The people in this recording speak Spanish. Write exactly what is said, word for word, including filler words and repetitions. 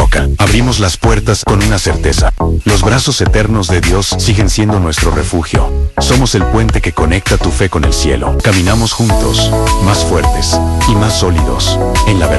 toca. Abrimos las puertas con una certeza. Los brazos eternos de Dios siguen siendo nuestro refugio. Somos el puente que conecta tu fe con el cielo. Caminamos juntos, más fuertes y más sólidos en la verdad.